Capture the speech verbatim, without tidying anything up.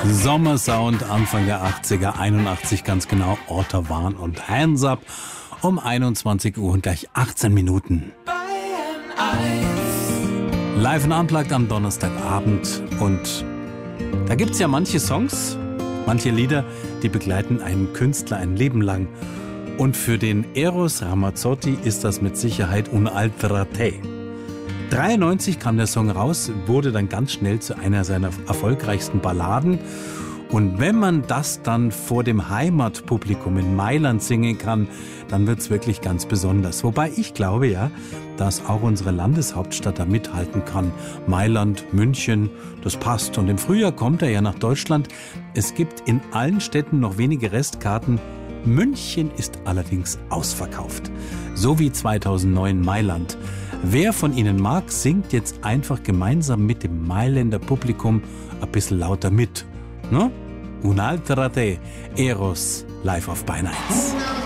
Sommersound Anfang der achtziger, einundachtzig ganz genau, Otterwan und Hands Up um einundzwanzig Uhr und gleich achtzehn Minuten. Live und Unplugged am Donnerstagabend, und da gibt es ja manche Songs, manche Lieder, die begleiten einen Künstler ein Leben lang. Und für den Eros Ramazzotti ist das mit Sicherheit Un'altra te. dreiundneunzig kam der Song raus, wurde dann ganz schnell zu einer seiner erfolgreichsten Balladen. Und wenn man das dann vor dem Heimatpublikum in Mailand singen kann, dann wird's wirklich ganz besonders. Wobei ich glaube ja, dass auch unsere Landeshauptstadt da mithalten kann. Mailand, München, das passt. Und im Frühjahr kommt er ja nach Deutschland. Es gibt in allen Städten noch wenige Restkarten. München ist allerdings ausverkauft. So wie zweitausendneun Mailand. Wer von Ihnen mag, singt jetzt einfach gemeinsam mit dem Mailänder Publikum ein bisschen lauter mit. Ne? Un'altra te, Eros, live auf Bayern eins.